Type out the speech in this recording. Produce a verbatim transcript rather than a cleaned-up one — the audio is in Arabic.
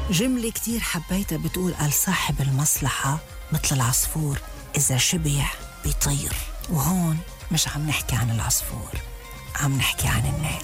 جملة كتير حبيتها بتقول قال صاحب المصلحة مثل العصفور إذا شبع بيطير. وهون مش عم نحكي عن العصفور، عم نحكي عن الناس.